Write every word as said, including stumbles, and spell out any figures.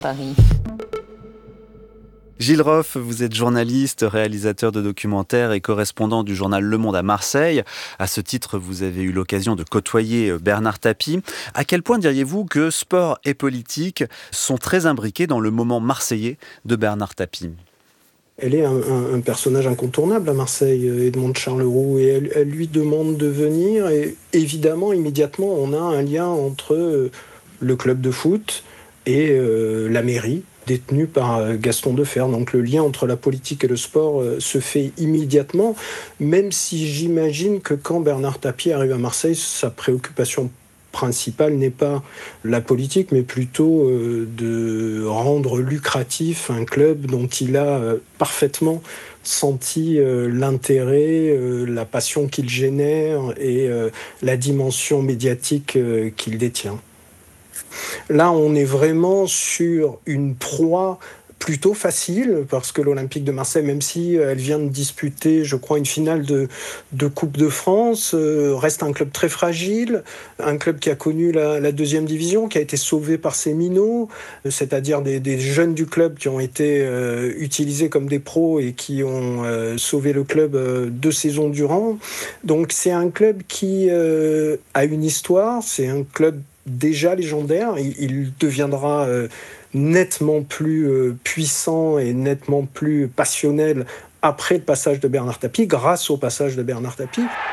Paris. Gilles Roff, vous êtes journaliste, réalisateur de documentaires et correspondant du journal Le Monde à Marseille. À ce titre, vous avez eu l'occasion de côtoyer Bernard Tapie. À quel point diriez-vous que sport et politique sont très imbriqués dans le moment marseillais de Bernard Tapie ? Elle est un, un, un personnage incontournable à Marseille, Edmond de Charleroux, et elle, elle lui demande de venir. Et évidemment, immédiatement, on a un lien entre le club de foot et euh, la mairie, détenue par Gaston Defferre. Donc le lien entre la politique et le sport euh, se fait immédiatement, même si j'imagine que quand Bernard Tapie arrive à Marseille, sa préoccupation principale n'est pas la politique, mais plutôt euh, de rendre lucratif un club dont il a euh, parfaitement senti euh, l'intérêt, euh, la passion qu'il génère et euh, la dimension médiatique euh, qu'il détient. Là, on est vraiment sur une proie plutôt facile, parce que l'Olympique de Marseille, même si elle vient de disputer, je crois, une finale de, de Coupe de France, euh, reste un club très fragile, un club qui a connu la, la deuxième division, qui a été sauvé par ses minots, c'est-à-dire des, des jeunes du club qui ont été euh, utilisés comme des pros et qui ont euh, sauvé le club euh, deux saisons durant. Donc c'est un club qui euh, a une histoire, c'est un club déjà légendaire, il, il deviendra euh, nettement plus euh, puissant et nettement plus passionnel après le passage de Bernard Tapie, grâce au passage de Bernard Tapie.